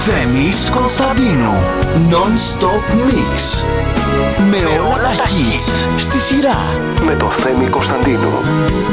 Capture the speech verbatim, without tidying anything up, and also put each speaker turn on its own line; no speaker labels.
Θέμης Κωνσταντίνου. Non-stop mix. Με όλα τα hits στη σειρά.
Με το Θέμη Κωνσταντίνου.